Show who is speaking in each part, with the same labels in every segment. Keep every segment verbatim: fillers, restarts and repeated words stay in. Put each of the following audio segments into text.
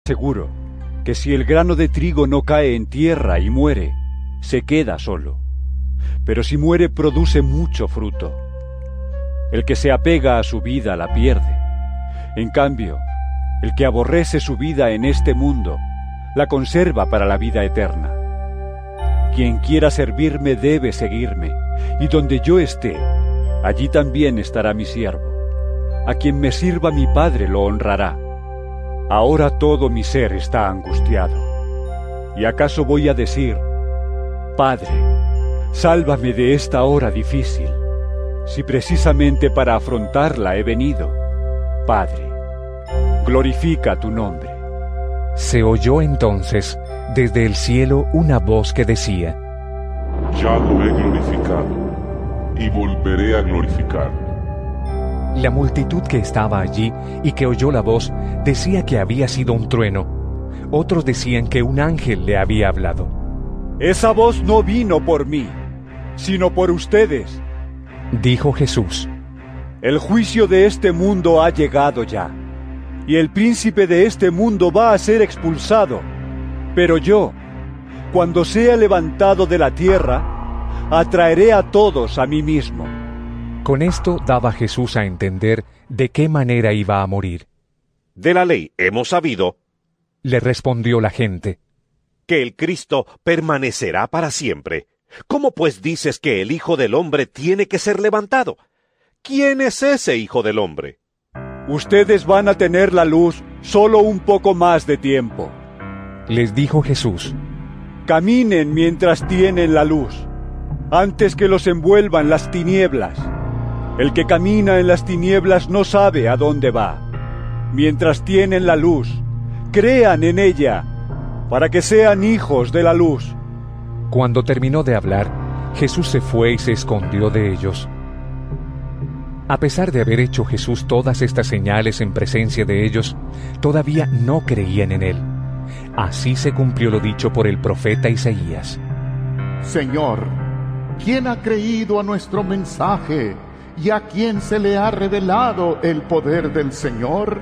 Speaker 1: Seguro que si el grano de trigo no cae en tierra y muere, se queda solo. Pero si muere, produce mucho fruto. El que se apega a su vida la pierde. En cambio, el que aborrece su vida en este mundo, la conserva para la vida eterna. Quien quiera servirme debe seguirme, y donde yo esté, allí también estará mi siervo. A quien me sirva mi Padre lo honrará. Ahora todo mi ser está angustiado. ¿Y acaso voy a decir, Padre, sálvame de esta hora difícil, si precisamente para afrontarla he venido? Padre, glorifica tu nombre.
Speaker 2: Se oyó entonces desde el cielo una voz que decía:
Speaker 3: Ya lo he glorificado, y volveré a glorificarlo.
Speaker 2: La multitud que estaba allí y que oyó la voz decía que había sido un trueno. Otros decían que un ángel le había hablado.
Speaker 1: Esa voz no vino por mí, sino por ustedes.
Speaker 2: Dijo Jesús:
Speaker 1: El juicio de este mundo ha llegado ya, y el príncipe de este mundo va a ser expulsado. Pero yo, cuando sea levantado de la tierra, atraeré a todos a mí mismo.
Speaker 2: Con esto daba Jesús a entender de qué manera iba a morir.
Speaker 4: De la ley hemos sabido,
Speaker 2: le respondió la gente,
Speaker 4: que el Cristo permanecerá para siempre. ¿Cómo pues dices que el Hijo del Hombre tiene que ser levantado? ¿Quién es ese Hijo del Hombre?
Speaker 1: Ustedes van a tener la luz solo un poco más de tiempo,
Speaker 2: les dijo Jesús.
Speaker 1: Caminen mientras tienen la luz, antes que los envuelvan las tinieblas. El que camina en las tinieblas no sabe a dónde va. Mientras tienen la luz, crean en ella, para que sean hijos de la luz.
Speaker 2: Cuando terminó de hablar, Jesús se fue y se escondió de ellos. A pesar de haber hecho Jesús todas estas señales en presencia de ellos, todavía no creían en él. Así se cumplió lo dicho por el profeta Isaías.
Speaker 5: Señor, ¿quién ha creído a nuestro mensaje? ¿Y a quién se le ha revelado el poder del Señor?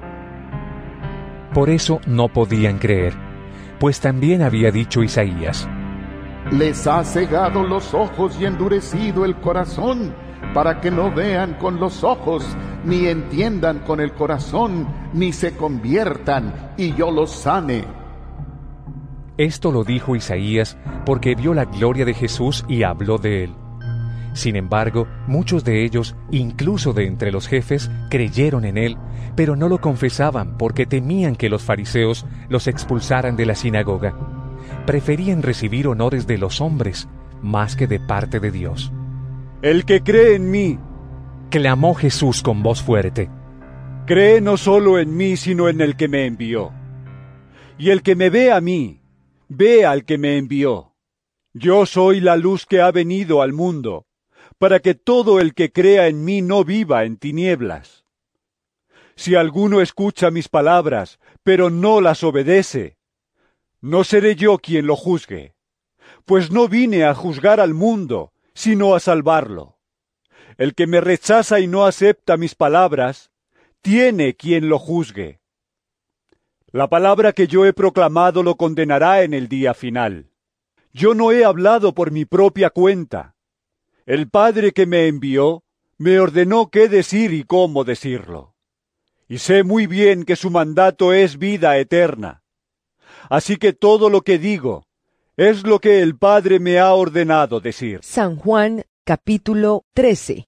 Speaker 2: Por eso no podían creer, pues también había dicho Isaías:
Speaker 5: Les ha cegado los ojos y endurecido el corazón, para que no vean con los ojos, ni entiendan con el corazón, ni se conviertan, y yo los sane.
Speaker 2: Esto lo dijo Isaías porque vio la gloria de Jesús y habló de él. Sin embargo, muchos de ellos, incluso de entre los jefes, creyeron en él, pero no lo confesaban porque temían que los fariseos los expulsaran de la sinagoga. Preferían recibir honores de los hombres más que de parte de Dios.
Speaker 1: El que cree en mí,
Speaker 2: clamó Jesús con voz fuerte,
Speaker 1: cree no solo en mí, sino en el que me envió. Y el que me ve a mí, ve al que me envió. Yo soy la luz que ha venido al mundo, para que todo el que crea en mí no viva en tinieblas. Si alguno escucha mis palabras, pero no las obedece, no seré yo quien lo juzgue, pues no vine a juzgar al mundo, sino a salvarlo. El que me rechaza y no acepta mis palabras, tiene quien lo juzgue. La palabra que yo he proclamado lo condenará en el día final. Yo no he hablado por mi propia cuenta. El Padre que me envió me ordenó qué decir y cómo decirlo. Y sé muy bien que su mandato es vida eterna. Así que todo lo que digo es lo que el Padre me ha ordenado decir.
Speaker 6: San Juan, capítulo trece.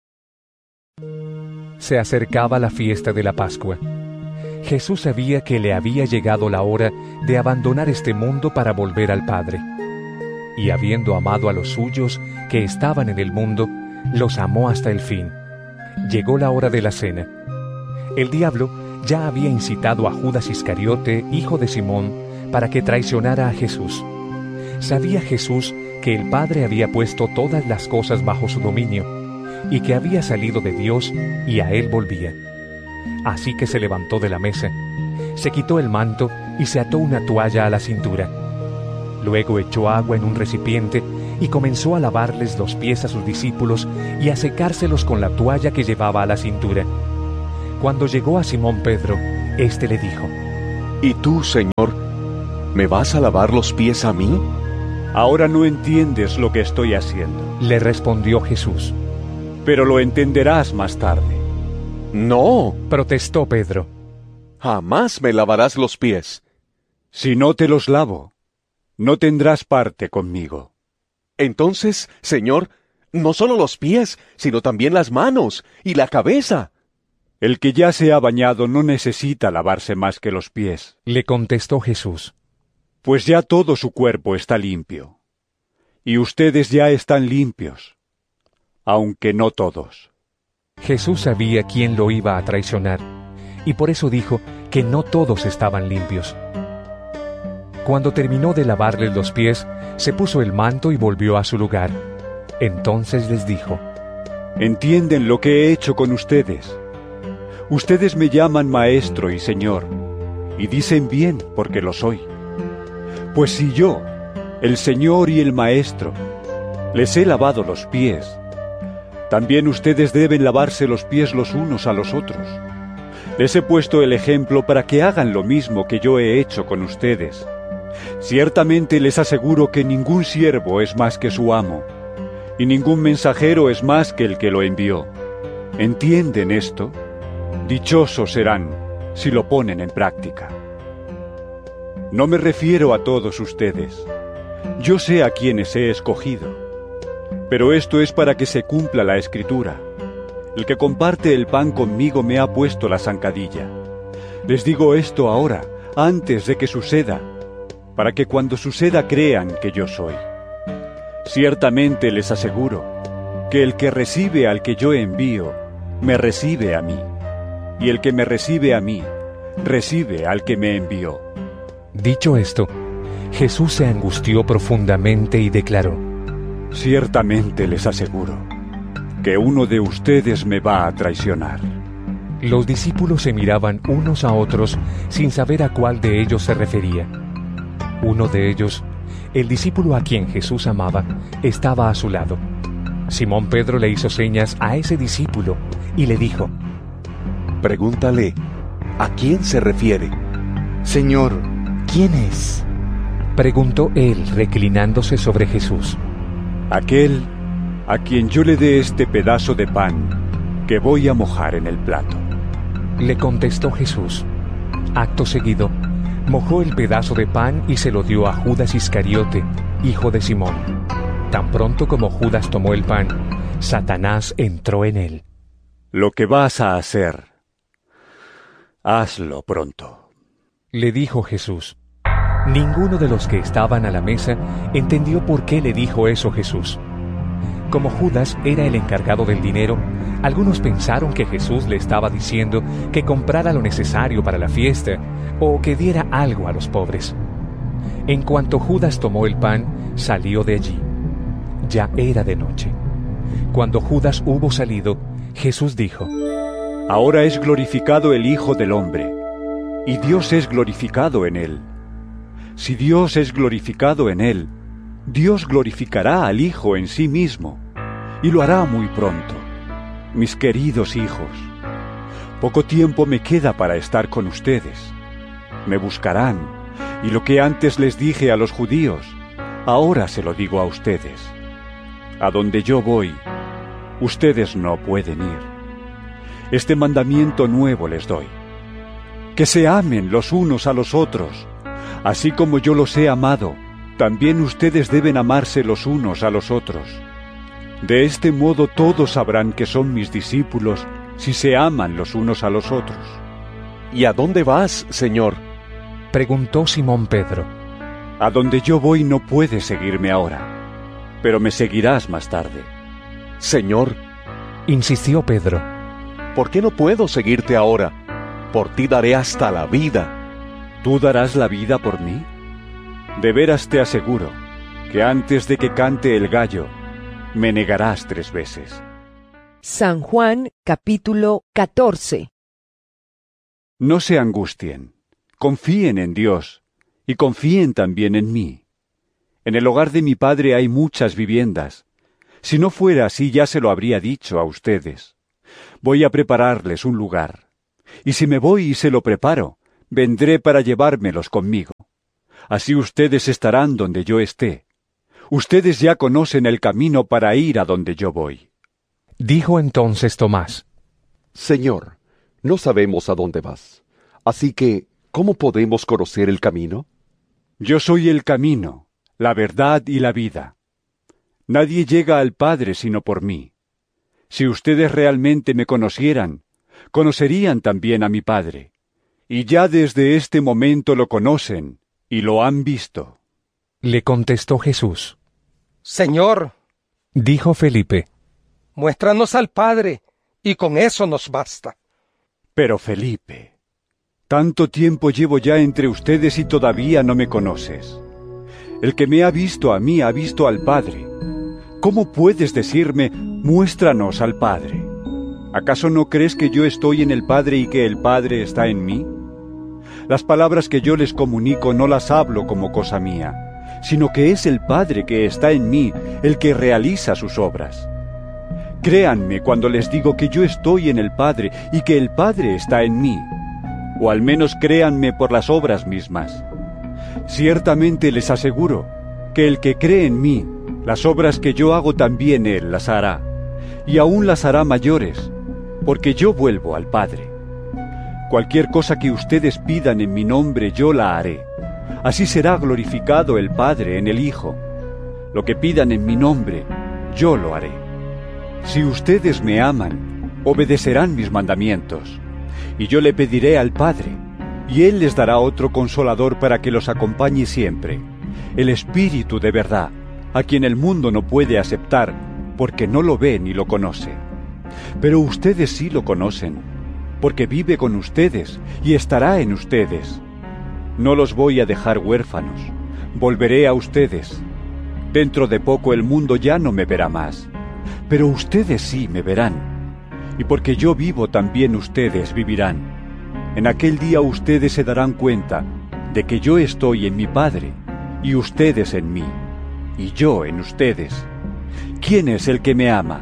Speaker 2: Se acercaba la fiesta de la Pascua. Jesús sabía que le había llegado la hora de abandonar este mundo para volver al Padre. Y habiendo amado a los suyos que estaban en el mundo, los amó hasta el fin. Llegó la hora de la cena. El diablo ya había incitado a Judas Iscariote, hijo de Simón, para que traicionara a Jesús. Sabía Jesús que el Padre había puesto todas las cosas bajo su dominio, y que había salido de Dios y a él volvía. Así que se levantó de la mesa, se quitó el manto y se ató una toalla a la cintura. Luego echó agua en un recipiente y comenzó a lavarles los pies a sus discípulos y a secárselos con la toalla que llevaba a la cintura. Cuando llegó a Simón Pedro, éste le dijo:
Speaker 7: ¿Y tú, Señor, me vas a lavar los pies a mí?
Speaker 1: Ahora no entiendes lo que estoy haciendo,
Speaker 2: le respondió Jesús.
Speaker 1: pero lo entenderás más tarde.
Speaker 7: No,
Speaker 2: Protestó Pedro.
Speaker 7: jamás me lavarás los pies.
Speaker 1: Si no te los lavo, no tendrás parte conmigo.
Speaker 7: Entonces, Señor, no solo los pies, sino también las manos y la cabeza.
Speaker 1: El que ya se ha bañado no necesita lavarse más que los pies,
Speaker 2: Le contestó Jesús.
Speaker 1: pues ya todo su cuerpo está limpio. Y ustedes ya están limpios, aunque no todos.
Speaker 2: Jesús sabía quién lo iba a traicionar, y por eso dijo que no todos estaban limpios. Cuando terminó de lavarles los pies, se puso el manto y volvió a su lugar. Entonces les dijo:
Speaker 1: ¿Entienden lo que he hecho con ustedes? Ustedes me llaman Maestro y Señor, y dicen bien porque lo soy. Pues si yo, el Señor y el Maestro, les he lavado los pies, también ustedes deben lavarse los pies los unos a los otros. Les he puesto el ejemplo para que hagan lo mismo que yo he hecho con ustedes. Ciertamente les aseguro que ningún siervo es más que su amo, y ningún mensajero es más que el que lo envió. ¿Entienden esto? Dichosos serán si lo ponen en práctica. No me refiero a todos ustedes. Yo sé a quienes he escogido. Pero esto es para que se cumpla la Escritura. El que comparte el pan conmigo me ha puesto la zancadilla. Les digo esto ahora, antes de que suceda, para que cuando suceda crean que yo soy. Ciertamente les aseguro que el que recibe al que yo envío, me recibe a mí, y el que me recibe a mí, recibe al que me envió.
Speaker 2: Dicho esto, Jesús se angustió profundamente y declaró:
Speaker 1: Ciertamente les aseguro que uno de ustedes me va a traicionar.
Speaker 2: Los discípulos se miraban unos a otros sin saber a cuál de ellos se refería. Uno de ellos, el discípulo a quien Jesús amaba, estaba a su lado. Simón Pedro le hizo señas a ese discípulo y le dijo:
Speaker 7: Pregúntale, ¿a quién se refiere?
Speaker 8: Señor, ¿quién es?
Speaker 2: Preguntó él reclinándose sobre Jesús.
Speaker 1: Aquel a quien yo le dé este pedazo de pan que voy a mojar en el plato.
Speaker 2: Le contestó Jesús. Acto seguido, mojó el pedazo de pan y se lo dio a Judas Iscariote, hijo de Simón. Tan pronto como Judas tomó el pan, Satanás entró en él.
Speaker 1: Lo que vas a hacer, hazlo pronto.
Speaker 2: Le dijo Jesús. Ninguno de los que estaban a la mesa entendió por qué le dijo eso Jesús. Como Judas era el encargado del dinero, algunos pensaron que Jesús le estaba diciendo que comprara lo necesario para la fiesta o que diera algo a los pobres. En cuanto Judas tomó el pan, salió de allí. Ya era de noche. Cuando Judas hubo salido, Jesús dijo:
Speaker 1: Ahora es glorificado el Hijo del Hombre, y Dios es glorificado en él. Si Dios es glorificado en él, Dios glorificará al Hijo en sí mismo, y lo hará muy pronto. Mis queridos hijos, poco tiempo me queda para estar con ustedes. Me buscarán, y lo que antes les dije a los judíos, ahora se lo digo a ustedes. A donde yo voy, ustedes no pueden ir. Este mandamiento nuevo les doy: que se amen los unos a los otros. Así como yo los he amado, también ustedes deben amarse los unos a los otros. De este modo todos sabrán que son mis discípulos si se aman los unos a los otros.
Speaker 7: ¿Y a dónde vas, Señor?
Speaker 2: Preguntó Simón Pedro.
Speaker 1: A donde yo voy no puedes seguirme ahora, pero me seguirás más tarde.
Speaker 7: Señor,
Speaker 2: insistió Pedro,
Speaker 7: ¿por qué no puedo seguirte ahora? Por ti daré hasta la vida.
Speaker 1: ¿Tú darás la vida por mí? De veras te aseguro que antes de que cante el gallo, me negarás tres veces.
Speaker 6: San Juan, capítulo catorce.
Speaker 1: No se angustien, confíen en Dios, y confíen también en mí. En el hogar de mi Padre hay muchas viviendas. Si no fuera así, ya se lo habría dicho a ustedes. Voy a prepararles un lugar. Y si me voy y se lo preparo, vendré para llevármelos conmigo. Así ustedes estarán donde yo esté. Ustedes ya conocen el camino para ir a donde yo voy.
Speaker 2: Dijo entonces Tomás:
Speaker 7: Señor, no sabemos a dónde vas. Así que, ¿cómo podemos conocer el camino?
Speaker 1: Yo soy el camino, la verdad y la vida. Nadie llega al Padre sino por mí. Si ustedes realmente me conocieran, conocerían también a mi Padre. Y ya desde este momento lo conocen y lo han visto.
Speaker 2: Le contestó Jesús:
Speaker 9: Señor,
Speaker 2: dijo Felipe,
Speaker 9: muéstranos al Padre, y con eso nos basta.
Speaker 1: Pero Felipe, tanto tiempo llevo ya entre ustedes y todavía no me conoces. El que me ha visto a mí ha visto al Padre. ¿Cómo puedes decirme, muéstranos al Padre? ¿Acaso no crees que yo estoy en el Padre y que el Padre está en mí? Las palabras que yo les comunico no las hablo como cosa mía, sino que es el Padre que está en mí el que realiza sus obras. Créanme cuando les digo que yo estoy en el Padre y que el Padre está en mí, o al menos créanme por las obras mismas. Ciertamente les aseguro que el que cree en mí, las obras que yo hago también él las hará, y aún las hará mayores, porque yo vuelvo al Padre. Cualquier cosa que ustedes pidan en mi nombre yo la haré. Así será glorificado el Padre en el Hijo. Lo que pidan en mi nombre, yo lo haré. Si ustedes me aman, obedecerán mis mandamientos. Y yo le pediré al Padre, y Él les dará otro consolador para que los acompañe siempre, el Espíritu de verdad, a quien el mundo no puede aceptar, porque no lo ve ni lo conoce. Pero ustedes sí lo conocen, porque vive con ustedes y estará en ustedes. No los voy a dejar huérfanos, volveré a ustedes. Dentro de poco el mundo ya no me verá más, pero ustedes sí me verán. Y porque yo vivo también ustedes vivirán. En aquel día ustedes se darán cuenta de que yo estoy en mi Padre, y ustedes en mí, y yo en ustedes. ¿Quién es el que me ama?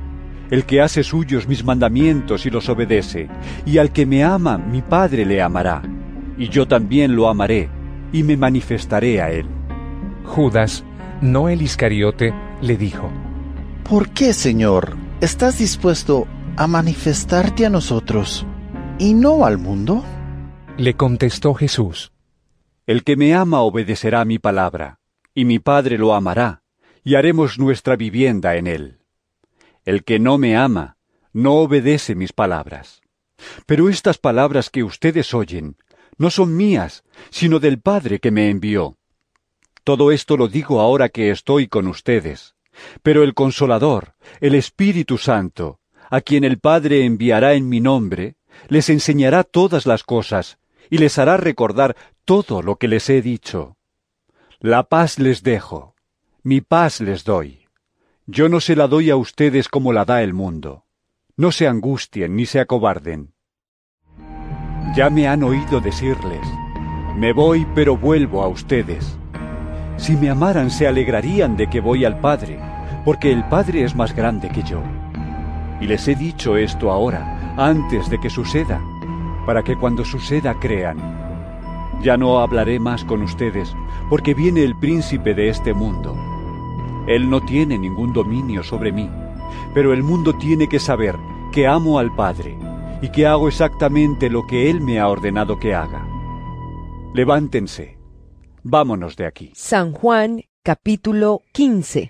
Speaker 1: El que hace suyos mis mandamientos y los obedece, y al que me ama mi Padre le amará, y yo también lo amaré, y me manifestaré a él.
Speaker 2: Judas, no el Iscariote, le dijo:
Speaker 8: ¿Por qué, Señor, estás dispuesto a manifestarte a nosotros y no al mundo?
Speaker 2: Le contestó Jesús:
Speaker 1: El que me ama obedecerá mi palabra, y mi Padre lo amará, y haremos nuestra vivienda en él. El que no me ama, no obedece mis palabras. Pero estas palabras que ustedes oyen, no son mías, sino del Padre que me envió. Todo esto lo digo ahora que estoy con ustedes. Pero el Consolador, el Espíritu Santo, a quien el Padre enviará en mi nombre, les enseñará todas las cosas, y les hará recordar todo lo que les he dicho. La paz les dejo, mi paz les doy. Yo no se la doy a ustedes como la da el mundo. No se angustien ni se acobarden. Ya me han oído decirles, me voy pero vuelvo a ustedes. Si me amaran se alegrarían de que voy al Padre, porque el Padre es más grande que yo. Y les he dicho esto ahora, antes de que suceda, para que cuando suceda crean. Ya no hablaré más con ustedes, porque viene el príncipe de este mundo. Él no tiene ningún dominio sobre mí, pero el mundo tiene que saber que amo al Padre y que hago exactamente lo que Él me ha ordenado que haga. Levántense, vámonos de aquí.
Speaker 6: San Juan, capítulo quince.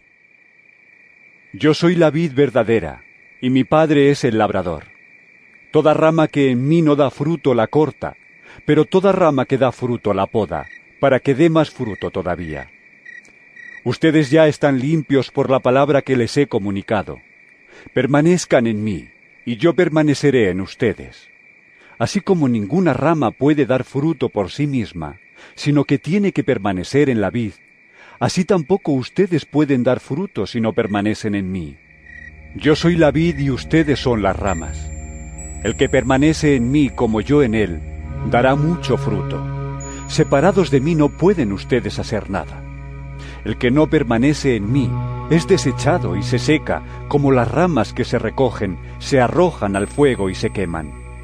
Speaker 1: Yo soy la vid verdadera, y mi Padre es el labrador. Toda rama que en mí no da fruto la corta, pero toda rama que da fruto la poda, para que dé más fruto todavía. Ustedes ya están limpios por la palabra que les he comunicado. Permanezcan en mí, y yo permaneceré en ustedes. Así como ninguna rama puede dar fruto por sí misma, sino que tiene que permanecer en la vid, así tampoco ustedes pueden dar fruto si no permanecen en mí. Yo soy la vid y ustedes son las ramas. El que permanece en mí como yo en él, dará mucho fruto. Separados de mí no pueden ustedes hacer nada. El que no permanece en mí es desechado y se seca, como las ramas que se recogen, se arrojan al fuego y se queman.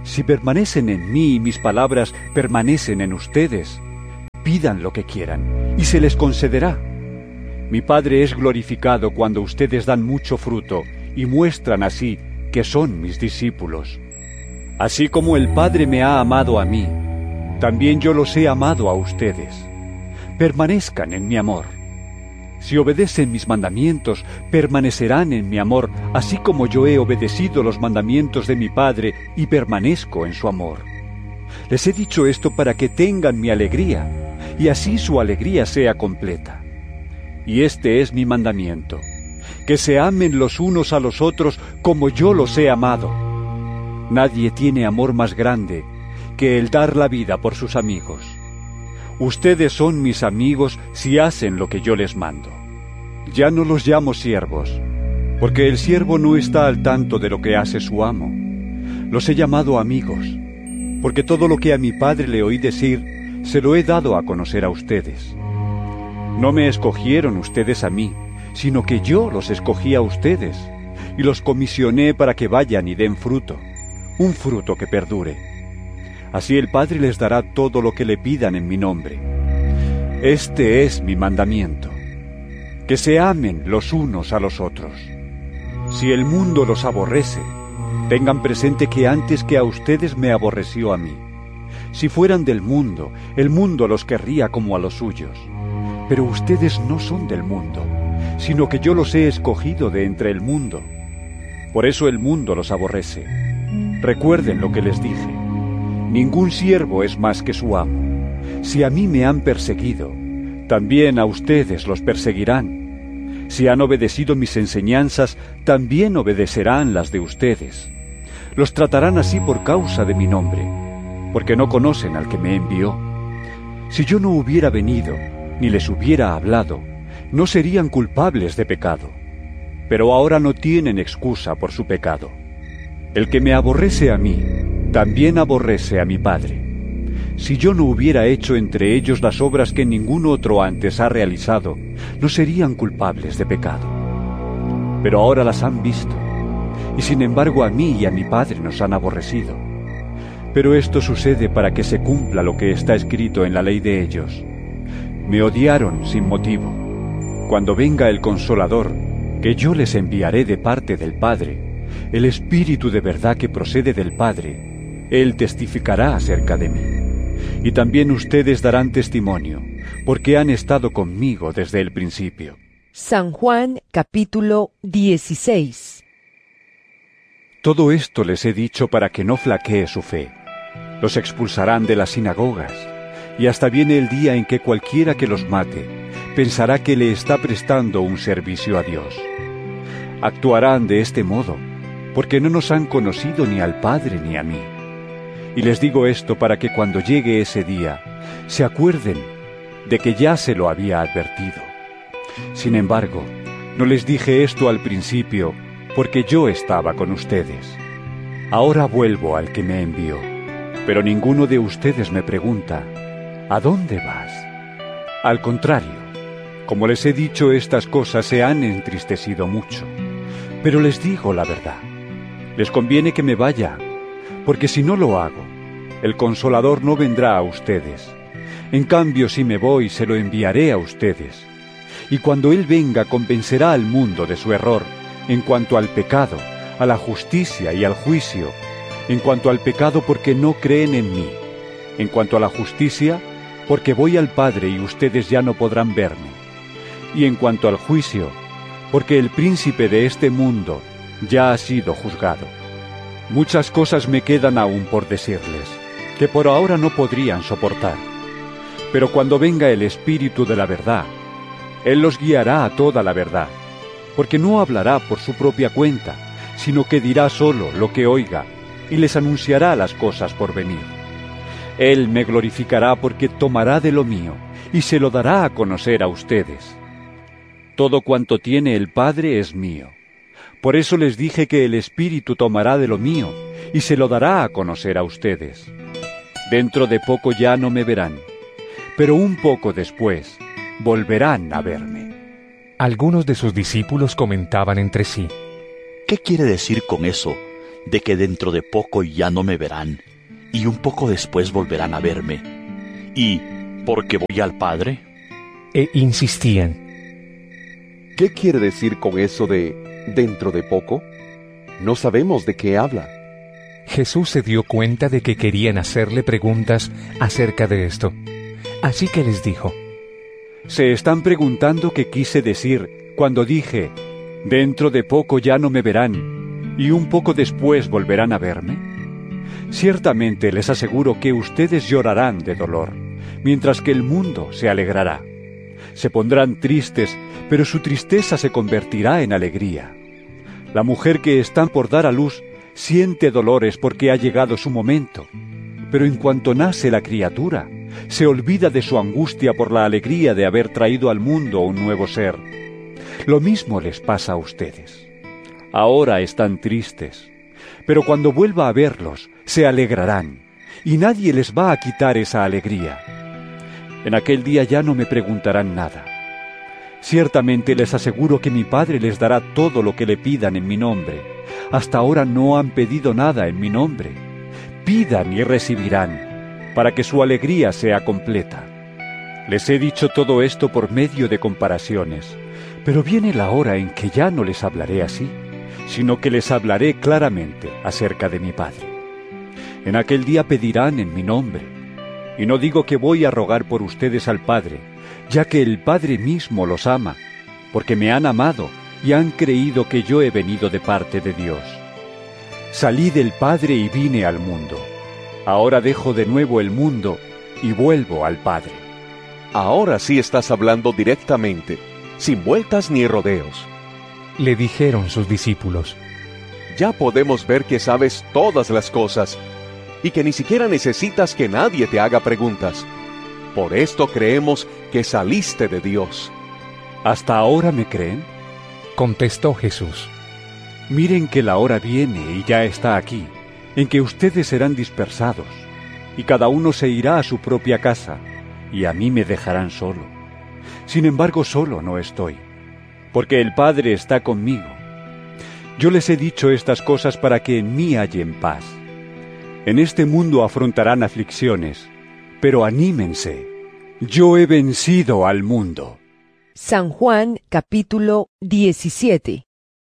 Speaker 1: Si permanecen en mí y mis palabras permanecen en ustedes, pidan lo que quieran, y se les concederá. Mi Padre es glorificado cuando ustedes dan mucho fruto y muestran así que son mis discípulos. Así como el Padre me ha amado a mí, también yo los he amado a ustedes. Permanezcan en mi amor. Si obedecen mis mandamientos, permanecerán en mi amor, así como yo he obedecido los mandamientos de mi Padre y permanezco en su amor. Les he dicho esto para que tengan mi alegría, y así su alegría sea completa. Y este es mi mandamiento, que se amen los unos a los otros como yo los he amado. Nadie tiene amor más grande que el dar la vida por sus amigos. Ustedes son mis amigos si hacen lo que yo les mando. Ya no los llamo siervos, porque el siervo no está al tanto de lo que hace su amo. Los he llamado amigos, porque todo lo que a mi Padre le oí decir, se lo he dado a conocer a ustedes. No me escogieron ustedes a mí, sino que yo los escogí a ustedes, y los comisioné para que vayan y den fruto, un fruto que perdure. Así el Padre les dará todo lo que le pidan en mi nombre. Este es mi mandamiento, que se amen los unos a los otros. Si el mundo los aborrece, tengan presente que antes que a ustedes me aborreció a mí. Si fueran del mundo, el mundo los querría como a los suyos. Pero ustedes no son del mundo, sino que yo los he escogido de entre el mundo. Por eso el mundo los aborrece. Recuerden lo que les dije. Ningún siervo es más que su amo. Si a mí me han perseguido, también a ustedes los perseguirán. Si han obedecido mis enseñanzas, también obedecerán las de ustedes. Los tratarán así por causa de mi nombre, porque no conocen al que me envió. Si yo no hubiera venido, ni les hubiera hablado, no serían culpables de pecado. Pero ahora no tienen excusa por su pecado. El que me aborrece a mí, también aborrece a mi Padre. Si yo no hubiera hecho entre ellos las obras que ningún otro antes ha realizado, no serían culpables de pecado. Pero ahora las han visto, y sin embargo a mí y a mi Padre nos han aborrecido. Pero esto sucede para que se cumpla lo que está escrito en la ley de ellos. Me odiaron sin motivo. Cuando venga el Consolador, que yo les enviaré de parte del Padre, el Espíritu de verdad que procede del Padre, Él testificará acerca de mí. Y también ustedes darán testimonio, porque han estado conmigo desde el principio.
Speaker 6: San Juan, capítulo dieciséis.
Speaker 1: Todo esto les he dicho para que no flaquee su fe. Los expulsarán de las sinagogas, y hasta viene el día en que cualquiera que los mate pensará que le está prestando un servicio a Dios. Actuarán de este modo, porque no nos han conocido ni al Padre ni a mí. Y les digo esto para que cuando llegue ese día, se acuerden de que ya se lo había advertido. Sin embargo, no les dije esto al principio, porque yo estaba con ustedes. Ahora vuelvo al que me envió, pero ninguno de ustedes me pregunta, ¿a dónde vas? Al contrario, como les he dicho estas cosas, se han entristecido mucho. Pero les digo la verdad, les conviene que me vaya, porque si no lo hago, el Consolador no vendrá a ustedes. En cambio, si me voy, se lo enviaré a ustedes. Y cuando Él venga, convencerá al mundo de su error, en cuanto al pecado, a la justicia y al juicio. En cuanto al pecado, porque no creen en mí. En cuanto a la justicia, porque voy al Padre y ustedes ya no podrán verme. Y en cuanto al juicio, porque el príncipe de este mundo ya ha sido juzgado. Muchas cosas me quedan aún por decirles, que por ahora no podrían soportar. Pero cuando venga el Espíritu de la verdad, Él los guiará a toda la verdad, porque no hablará por su propia cuenta, sino que dirá solo lo que oiga, y les anunciará las cosas por venir. Él me glorificará porque tomará de lo mío, y se lo dará a conocer a ustedes. Todo cuanto tiene el Padre es mío. Por eso les dije que el Espíritu tomará de lo mío, y se lo dará a conocer a ustedes. Dentro de poco ya no me verán, pero un poco después volverán a verme.
Speaker 2: Algunos de sus discípulos comentaban entre sí,
Speaker 10: ¿qué quiere decir con eso? de que dentro de poco ya no me verán, y un poco después volverán a verme. ¿Y porque voy al Padre?
Speaker 2: E insistían.
Speaker 7: ¿Qué quiere decir con eso de dentro de poco? No sabemos de qué habla.
Speaker 2: Jesús se dio cuenta de que querían hacerle preguntas acerca de esto. Así que les dijo:
Speaker 1: Se están preguntando qué quise decir cuando dije, dentro de poco ya no me verán, y un poco después volverán a verme. Ciertamente les aseguro que ustedes llorarán de dolor, mientras que el mundo se alegrará. Se pondrán tristes, pero su tristeza se convertirá en alegría. La mujer que está por dar a luz siente dolores porque ha llegado su momento, pero en cuanto nace la criatura, se olvida de su angustia por la alegría de haber traído al mundo un nuevo ser. Lo mismo les pasa a ustedes. Ahora están tristes, pero cuando vuelva a verlos, se alegrarán, y nadie les va a quitar esa alegría. En aquel día ya no me preguntarán nada. Ciertamente les aseguro que mi Padre les dará todo lo que le pidan en mi nombre. Hasta ahora no han pedido nada en mi nombre. Pidan y recibirán, para que su alegría sea completa. Les he dicho todo esto por medio de comparaciones, pero viene la hora en que ya no les hablaré así, sino que les hablaré claramente acerca de mi Padre. En aquel día pedirán en mi nombre, y no digo que voy a rogar por ustedes al Padre, ya que el Padre mismo los ama, porque me han amado y han creído que yo he venido de parte de Dios. Salí del Padre y vine al mundo. Ahora dejo de nuevo el mundo y vuelvo al Padre.
Speaker 7: Ahora sí estás hablando directamente, sin vueltas ni rodeos.
Speaker 2: Le dijeron sus discípulos:
Speaker 7: Ya podemos ver que sabes todas las cosas y que ni siquiera necesitas que nadie te haga preguntas. Por esto creemos que saliste de Dios.
Speaker 1: ¿Hasta ahora me creen?
Speaker 2: Contestó Jesús:
Speaker 1: Miren que la hora viene y ya está aquí, en que ustedes serán dispersados, y cada uno se irá a su propia casa, y a mí me dejarán solo. Sin embargo, solo no estoy, porque el Padre está conmigo. Yo les he dicho estas cosas para que en mí hallen paz. En este mundo afrontarán aflicciones, pero anímense. Yo he vencido al mundo.
Speaker 6: San Juan capítulo diecisiete.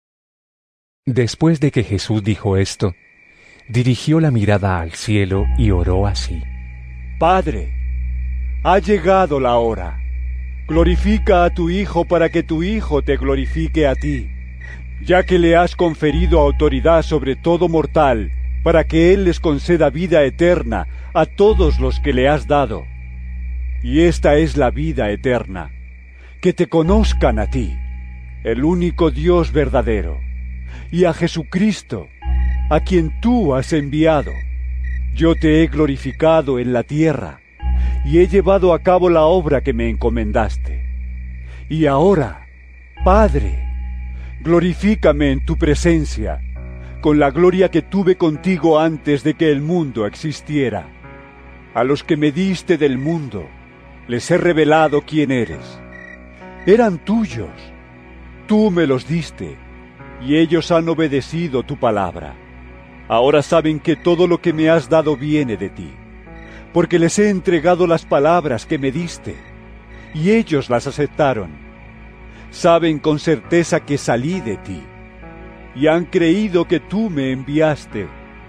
Speaker 2: Después de que Jesús dijo esto, dirigió la mirada al cielo y oró así:
Speaker 1: Padre, ha llegado la hora. Glorifica a tu Hijo para que tu Hijo te glorifique a ti, ya que le has conferido autoridad sobre todo mortal, para que Él les conceda vida eterna a todos los que le has dado. Y esta es la vida eterna, que te conozcan a ti, el único Dios verdadero, y a Jesucristo, a quien tú has enviado. Yo te he glorificado en la tierra, y he llevado a cabo la obra que me encomendaste. Y ahora, Padre, glorifícame en tu presencia, con la gloria que tuve contigo antes de que el mundo existiera. A los que me diste del mundo, les he revelado quién eres. Eran tuyos, tú me los diste, y ellos han obedecido tu palabra. Ahora saben que todo lo que me has dado viene de ti, porque les he entregado las palabras que me diste, y ellos las aceptaron. Saben con certeza que salí de ti, y han creído que tú me enviaste.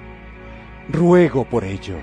Speaker 1: Ruego por ellos.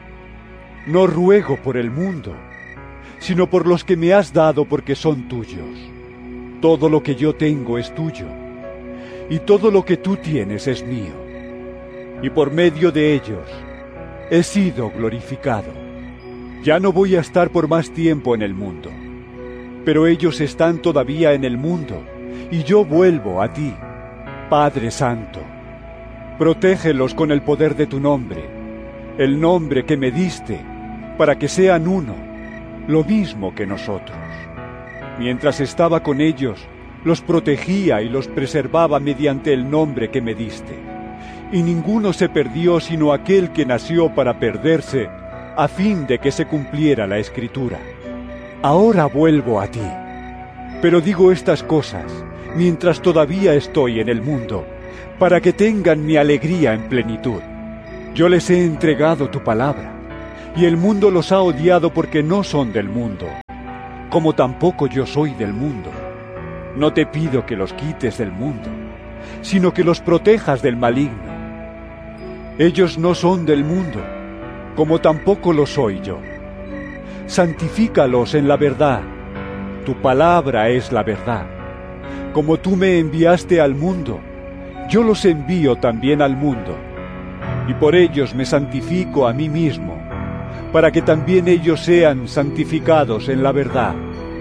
Speaker 1: No ruego por el mundo, sino por los que me has dado porque son tuyos. Todo lo que yo tengo es tuyo, y todo lo que tú tienes es mío. Y por medio de ellos he sido glorificado. Ya no voy a estar por más tiempo en el mundo, pero ellos están todavía en el mundo, y yo vuelvo a ti. Padre Santo, protégelos con el poder de tu nombre, el nombre que me diste, para que sean uno, lo mismo que nosotros. Mientras estaba con ellos, los protegía y los preservaba mediante el nombre que me diste. Y ninguno se perdió sino aquel que nació para perderse, a fin de que se cumpliera la Escritura. Ahora vuelvo a ti, pero digo estas cosas mientras todavía estoy en el mundo, para que tengan mi alegría en plenitud. Yo les he entregado tu palabra, y el mundo los ha odiado porque no son del mundo, como tampoco yo soy del mundo. No te pido que los quites del mundo, sino que los protejas del maligno. Ellos no son del mundo, como tampoco lo soy yo. Santifícalos en la verdad. Tu palabra es la verdad. Como tú me enviaste al mundo, yo los envío también al mundo. Y por ellos me santifico a mí mismo, para que también ellos sean santificados en la verdad.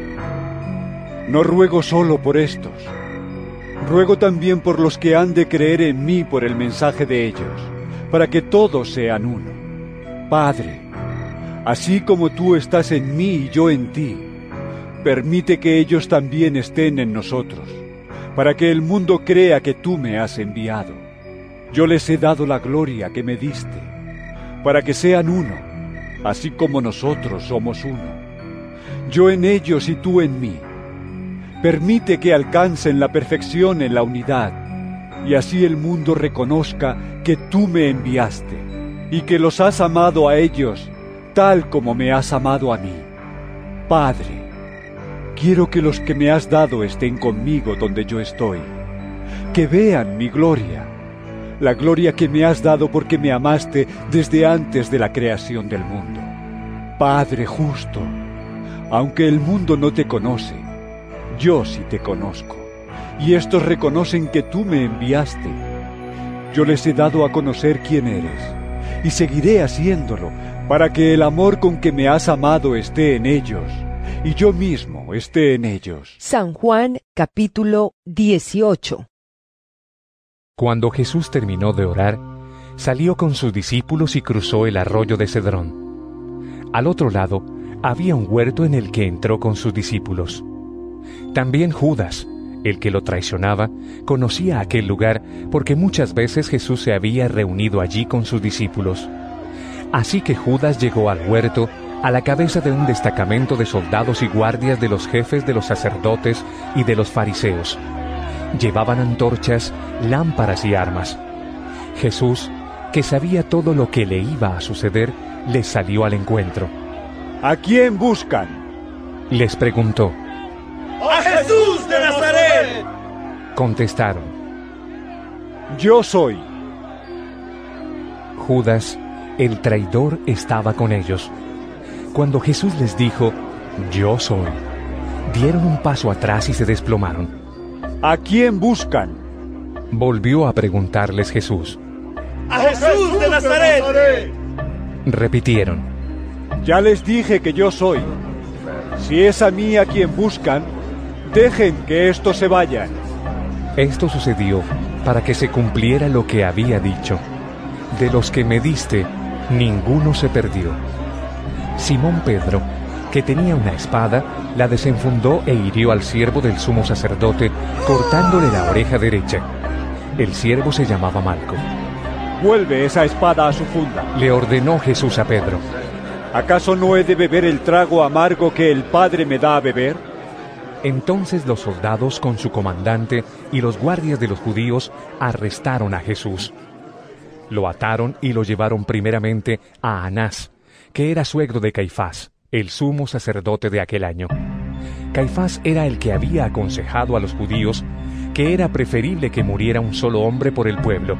Speaker 1: No ruego solo por estos, ruego también por los que han de creer en mí por el mensaje de ellos, para que todos sean uno. Padre, así como tú estás en mí y yo en ti, permite que ellos también estén en nosotros, para que el mundo crea que tú me has enviado. Yo les he dado la gloria que me diste, para que sean uno, así como nosotros somos uno. Yo en ellos y tú en mí. Permite que alcancen la perfección en la unidad, y así el mundo reconozca que tú me enviaste, y que los has amado a ellos, tal como me has amado a mí. Padre, quiero que los que me has dado estén conmigo donde yo estoy, que vean mi gloria, la gloria que me has dado porque me amaste desde antes de la creación del mundo. Padre justo, aunque el mundo no te conoce, yo sí te conozco, y estos reconocen que tú me enviaste. Yo les he dado a conocer quién eres, y seguiré haciéndolo, para que el amor con que me has amado esté en ellos, y yo mismo esté en ellos.
Speaker 6: San Juan capítulo dieciocho.
Speaker 2: Cuando Jesús terminó de orar, salió con sus discípulos y cruzó el arroyo de Cedrón. Al otro lado había un huerto en el que entró con sus discípulos. También Judas, el que lo traicionaba, conocía aquel lugar porque muchas veces Jesús se había reunido allí con sus discípulos. Así que Judas llegó al huerto a la cabeza de un destacamento de soldados y guardias de los jefes de los sacerdotes y de los fariseos. Llevaban antorchas, lámparas y armas. Jesús, que sabía todo lo que le iba a suceder, les salió al encuentro.
Speaker 1: ¿A quién buscan?,
Speaker 2: les preguntó.
Speaker 11: ¡A Jesús de Nazaret!,
Speaker 2: contestaron.
Speaker 1: Yo soy.
Speaker 2: Judas, el traidor, estaba con ellos. Cuando Jesús les dijo, yo soy, dieron un paso atrás y se desplomaron.
Speaker 1: ¿A quién buscan?,
Speaker 2: volvió a preguntarles Jesús.
Speaker 11: ¡A Jesús de Nazaret!,
Speaker 2: repitieron.
Speaker 1: Ya les dije que yo soy. Si es a mí a quien buscan, dejen que estos se vayan.
Speaker 2: Esto sucedió para que se cumpliera lo que había dicho. De los que me diste, ninguno se perdió. Simón Pedro, que tenía una espada, la desenfundó e hirió al siervo del sumo sacerdote, cortándole la oreja derecha. El siervo se llamaba Malco.
Speaker 1: Vuelve esa espada a su funda,
Speaker 2: le ordenó Jesús a Pedro.
Speaker 1: ¿Acaso no he de beber el trago amargo que el Padre me da a beber?
Speaker 2: Entonces los soldados con su comandante y los guardias de los judíos arrestaron a Jesús. Lo ataron y lo llevaron primeramente a Anás, que era suegro de Caifás, el sumo sacerdote de aquel año. Caifás era el que había aconsejado a los judíos que era preferible que muriera un solo hombre por el pueblo.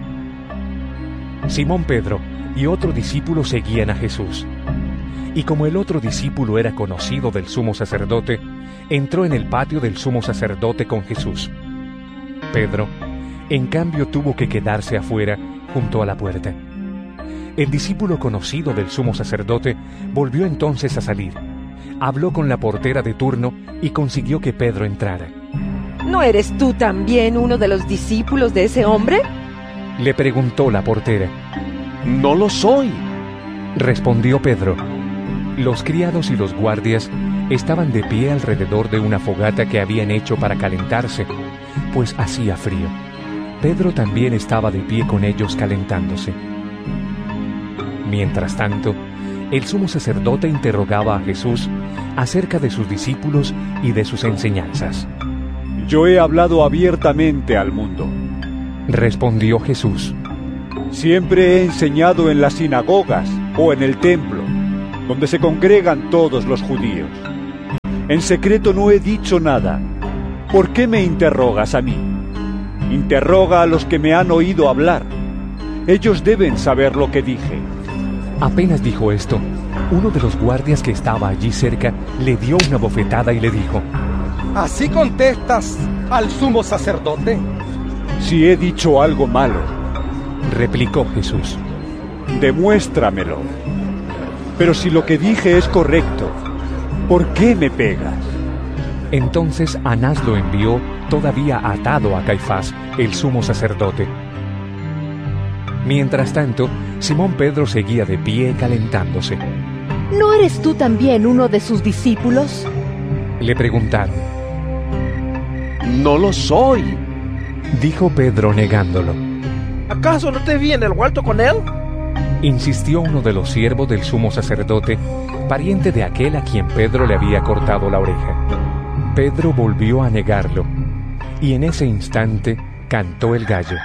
Speaker 2: Simón Pedro y otro discípulo seguían a Jesús. Y como el otro discípulo era conocido del sumo sacerdote, entró en el patio del sumo sacerdote con Jesús. Pedro, en cambio, tuvo que quedarse afuera, junto a la puerta. El discípulo conocido del sumo sacerdote volvió entonces a salir. Habló con la portera de turno y consiguió que Pedro entrara.
Speaker 6: ¿No eres tú también uno de los discípulos de ese hombre?,
Speaker 2: le preguntó la portera.
Speaker 7: No lo soy,
Speaker 2: respondió Pedro. Los criados y los guardias estaban de pie alrededor de una fogata que habían hecho para calentarse, pues hacía frío. Pedro también estaba de pie con ellos calentándose. Mientras tanto, el sumo sacerdote interrogaba a Jesús acerca de sus discípulos y de sus enseñanzas.
Speaker 1: Yo he hablado abiertamente al mundo.
Speaker 2: Respondió Jesús:
Speaker 1: Siempre he enseñado en las sinagogas o en el templo, donde se congregan todos los judíos. En secreto no he dicho nada. ¿Por qué me interrogas a mí? Interroga a los que me han oído hablar. Ellos deben saber lo que dije.
Speaker 2: Apenas dijo esto, uno de los guardias que estaba allí cerca le dio una bofetada y le dijo:
Speaker 9: ¿Así contestas al sumo sacerdote?
Speaker 1: Si he dicho algo malo,
Speaker 2: replicó Jesús,
Speaker 1: demuéstramelo. Pero si lo que dije es correcto, ¿por qué me pegas?
Speaker 2: Entonces Anás lo envió todavía atado a Caifás, el sumo sacerdote. Mientras tanto, Simón Pedro seguía de pie calentándose.
Speaker 6: ¿No eres tú también uno de sus discípulos?
Speaker 2: Le preguntaron.
Speaker 7: No lo soy,
Speaker 2: dijo Pedro negándolo.
Speaker 12: ¿Acaso no te vi en el huerto con él?
Speaker 2: Insistió uno de los siervos del sumo sacerdote, pariente de aquel a quien Pedro le había cortado la oreja. Pedro volvió a negarlo, y en ese instante cantó el gallo.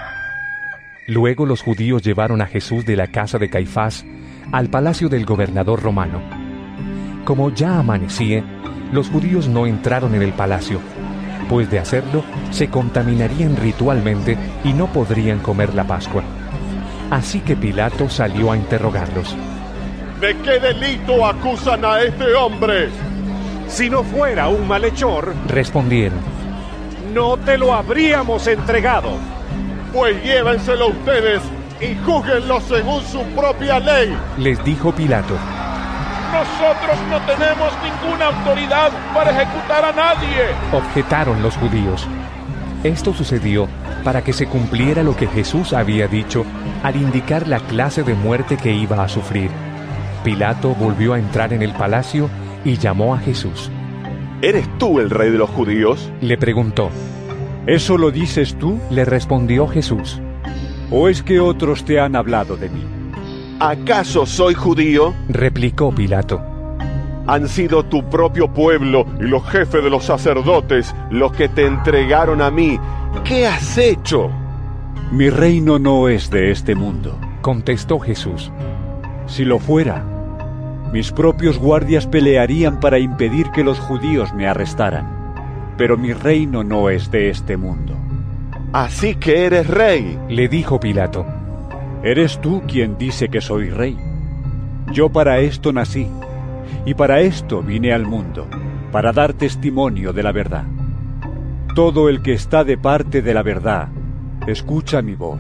Speaker 2: Luego los judíos llevaron a Jesús de la casa de Caifás al palacio del gobernador romano. Como ya amanecía, los judíos no entraron en el palacio, pues de hacerlo se contaminarían ritualmente y no podrían comer la Pascua. Así que Pilato salió a interrogarlos.
Speaker 13: ¿De qué delito acusan a este hombre?
Speaker 4: Si no fuera un malhechor,
Speaker 2: respondieron,
Speaker 4: no te lo habríamos entregado.
Speaker 13: Pues llévenselo ustedes y júzguenlo según su propia ley.
Speaker 2: Les dijo Pilato.
Speaker 11: Nosotros no tenemos ninguna autoridad para ejecutar a nadie,
Speaker 2: objetaron los judíos. Esto sucedió para que se cumpliera lo que Jesús había dicho al indicar la clase de muerte que iba a sufrir. Pilato volvió a entrar en el palacio y llamó a Jesús.
Speaker 13: ¿Eres tú el rey de los judíos?
Speaker 2: Le preguntó.
Speaker 1: ¿Eso lo dices tú?
Speaker 2: Le respondió Jesús.
Speaker 1: ¿O es que otros te han hablado de mí?
Speaker 13: ¿Acaso soy judío?
Speaker 2: Replicó Pilato.
Speaker 13: Han sido tu propio pueblo y los jefes de los sacerdotes los que te entregaron a mí. ¿Qué has hecho?
Speaker 1: Mi reino no es de este mundo,
Speaker 2: contestó Jesús.
Speaker 1: Si lo fuera, mis propios guardias pelearían para impedir que los judíos me arrestaran. Pero mi reino no es de este mundo.
Speaker 13: Así que eres rey,
Speaker 2: le dijo Pilato.
Speaker 1: Eres tú quien dice que soy rey. Yo para esto nací, y para esto vine al mundo, para dar testimonio de la verdad. Todo el que está de parte de la verdad, escucha mi voz.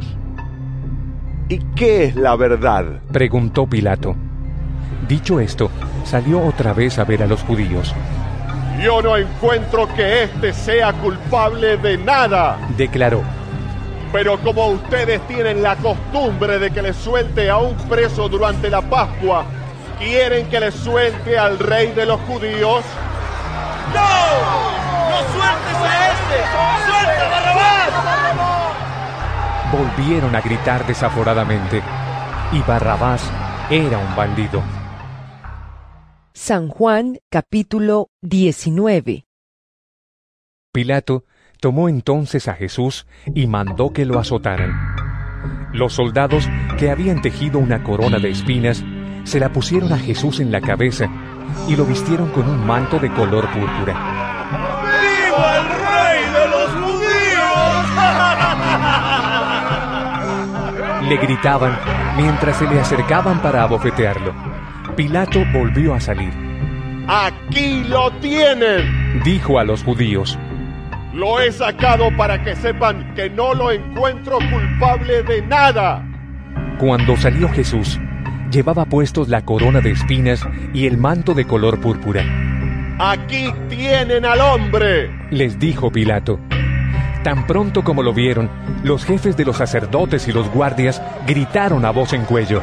Speaker 13: ¿Y qué es la verdad?,
Speaker 2: preguntó Pilato. Dicho esto, salió otra vez a ver a los judíos.
Speaker 13: Yo no encuentro que éste sea culpable de nada,
Speaker 2: declaró.
Speaker 13: Pero como ustedes tienen la costumbre de que le suelte a un preso durante la Pascua, ¿quieren que le suelte al rey de los judíos?
Speaker 11: ¡No! ¡No sueltes a este! ¡Suelta a Barrabás!
Speaker 2: Volvieron a gritar desaforadamente, y Barrabás era un bandido.
Speaker 6: San Juan, capítulo diecinueve.
Speaker 2: Pilato tomó entonces a Jesús y mandó que lo azotaran. Los soldados, que habían tejido una corona de espinas, se la pusieron a Jesús en la cabeza y lo vistieron con un manto de color púrpura.
Speaker 11: ¡Viva el rey de los judíos!
Speaker 2: Le gritaban mientras se le acercaban para abofetearlo. Pilato volvió a salir.
Speaker 13: ¡Aquí lo tienen!,
Speaker 2: dijo a los judíos.
Speaker 13: Lo he sacado para que sepan que no lo encuentro culpable de nada.
Speaker 2: Cuando salió Jesús, llevaba puestos la corona de espinas y el manto de color púrpura.
Speaker 13: ¡Aquí tienen al hombre!,
Speaker 2: les dijo Pilato. Tan pronto como lo vieron, los jefes de los sacerdotes y los guardias gritaron a voz en cuello.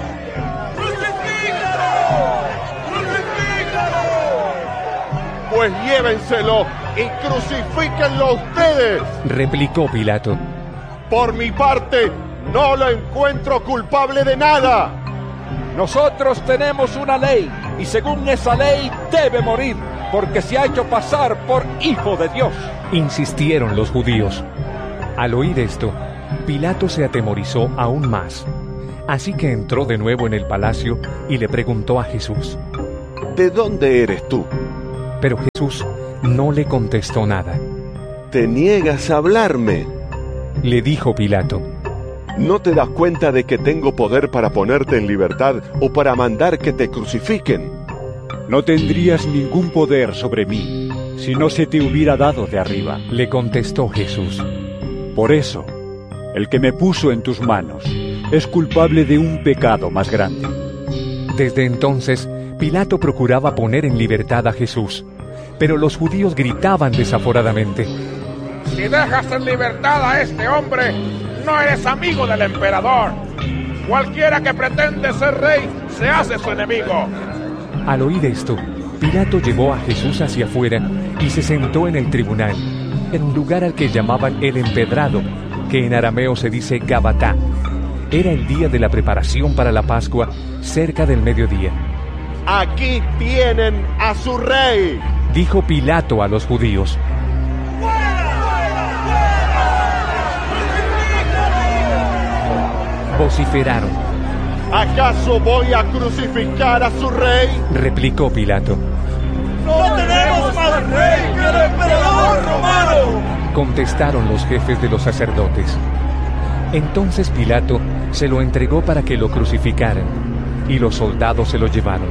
Speaker 13: Pues llévenselo y crucifíquenlo ustedes,
Speaker 2: replicó Pilato.
Speaker 13: Por mi parte, no lo encuentro culpable de nada.
Speaker 14: Nosotros tenemos una ley, y según esa ley debe morir, porque se ha hecho pasar por hijo de Dios.
Speaker 2: Insistieron los judíos. Al oír esto, Pilato se atemorizó aún más, así que entró de nuevo en el palacio y le preguntó a Jesús:
Speaker 7: ¿De dónde eres tú?
Speaker 2: Pero Jesús no le contestó nada.
Speaker 7: Te niegas a hablarme,
Speaker 2: le dijo Pilato.
Speaker 7: ¿No te das cuenta de que tengo poder para ponerte en libertad o para mandar que te crucifiquen?
Speaker 1: No tendrías ningún poder sobre mí si no se te hubiera dado de arriba,
Speaker 2: le contestó Jesús.
Speaker 1: Por eso, el que me puso en tus manos es culpable de un pecado más grande.
Speaker 2: Desde entonces, Pilato procuraba poner en libertad a Jesús, pero los judíos gritaban desaforadamente:
Speaker 11: Si dejas en libertad a este hombre, no eres amigo del emperador. Cualquiera que pretende ser rey se hace su enemigo.
Speaker 2: Al oír esto, Pilato llevó a Jesús hacia afuera y se sentó en el tribunal, en un lugar al que llamaban el Empedrado, que en arameo se dice Gabatá. Era el día de la preparación para la Pascua, cerca del mediodía.
Speaker 13: Aquí tienen a su rey,
Speaker 2: dijo Pilato a los judíos. Vociferaron.
Speaker 13: ¿Acaso voy a crucificar a su rey?,
Speaker 2: replicó Pilato.
Speaker 15: ¡No tenemos más rey que el emperador romano!,
Speaker 2: contestaron los jefes de los sacerdotes. Entonces Pilato se lo entregó para que lo crucificaran, y los soldados se lo llevaron.